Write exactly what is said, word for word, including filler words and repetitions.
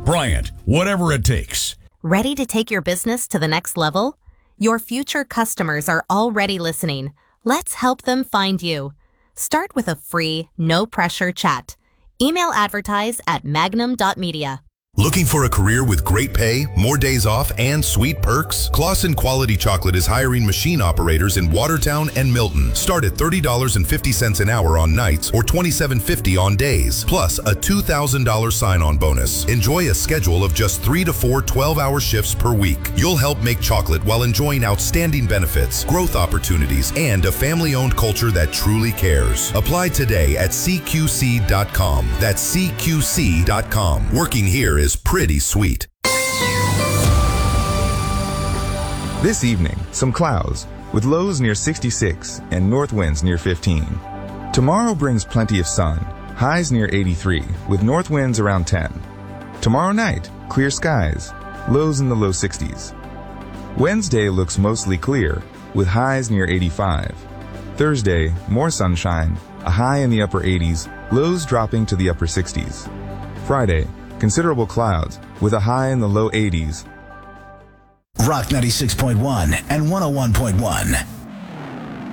Bryant, whatever it takes. Ready to take your business to the next level? Your future customers are already listening. Let's help them find you. Start with a free, no-pressure chat. Email advertise at magnum dot media. Looking for a career with great pay, more days off, and sweet perks? Claussen Quality Chocolate is hiring machine operators in Watertown and Milton. Start at thirty dollars and fifty cents an hour on nights or twenty-seven fifty on days, plus a two thousand dollars sign-on bonus. Enjoy a schedule of just three to four twelve-hour shifts per week. You'll help make chocolate while enjoying outstanding benefits, growth opportunities, and a family-owned culture that truly cares. Apply today at C Q C dot com. That's C Q C dot com. Working here is is pretty sweet. This evening, some clouds, with lows near sixty-six and north winds near fifteen. Tomorrow brings plenty of sun, highs near eighty-three, with north winds around ten. Tomorrow night, clear skies, lows in the low sixties. Wednesday looks mostly clear, with highs near eighty-five. Thursday, more sunshine, a high in the upper eighties, lows dropping to the upper sixties. Friday, considerable clouds, with a high in the low eighties. Rock ninety-six point one and one oh one point one.